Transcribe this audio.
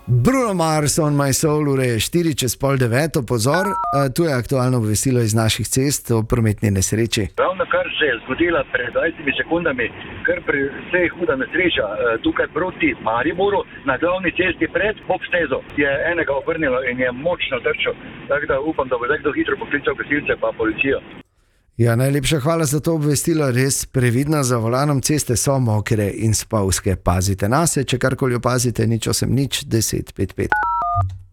Bruno Mars, On My Soul, ure je 8:04, pozor, tu je aktualno obvestilo iz naših cest o prometni nesreči. Ravno kar se je zgodila pred 20 sekundami, kar precej huda nesreča tukaj proti Mariboru, na glavni cesti pred Bobstezo je enega obrnilo in je močno trčil. Tako da upam, da bo zdaj kdo hitro poklical gasilce pa policijo. Ja, najlepša hvala za to obvestilo, res previdno za volanom, ceste so mokre in spolzke. Pazite nase, če karkoli opazite, 0800 10 55.